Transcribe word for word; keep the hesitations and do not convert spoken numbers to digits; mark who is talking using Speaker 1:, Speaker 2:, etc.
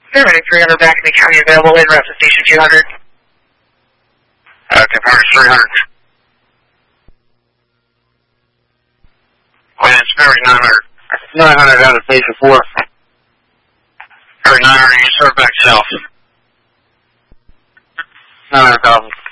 Speaker 1: Fairway three hundred back in the county available in route to station two hundred.
Speaker 2: Uh, confirm three hundred. Oh, yeah, it's Fairway nine hundred.
Speaker 3: nine hundred out of station four.
Speaker 2: Fairway nine hundred, you start back south.
Speaker 3: nine hundred thousand.